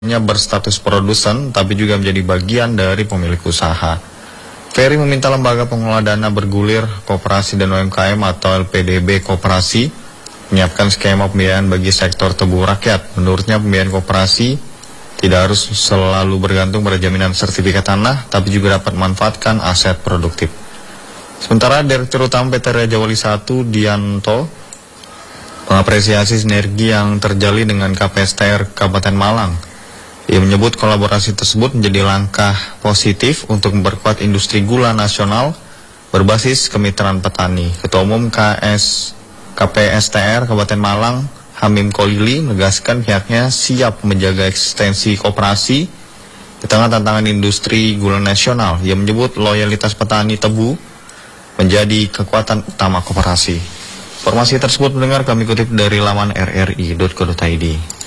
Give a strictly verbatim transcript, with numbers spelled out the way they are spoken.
hanya berstatus produsen, tapi juga menjadi bagian dari pemilik usaha. Ferry meminta lembaga pengelola dana bergulir Koperasi dan U M K M atau L P D B Koperasi menyiapkan skema pembiayaan bagi sektor tebu rakyat. Menurutnya pembiayaan koperasi tidak harus selalu bergantung pada jaminan sertifikat tanah, tapi juga dapat memanfaatkan aset produktif. Sementara Direktur Utama P T Raja Wali satu Dianto mengapresiasi sinergi yang terjalin dengan K P S T R Kabupaten Malang. Ia menyebut kolaborasi tersebut menjadi langkah positif untuk memperkuat industri gula nasional berbasis kemitraan petani. Ketua Umum K S K P S T R Kabupaten Malang, Hamim Kolili, menegaskan pihaknya siap menjaga eksistensi koperasi di tengah tantangan industri gula nasional. Ia menyebut loyalitas petani tebu menjadi kekuatan utama koperasi. Informasi tersebut mendengar kami kutip dari laman r r i titik co titik i d.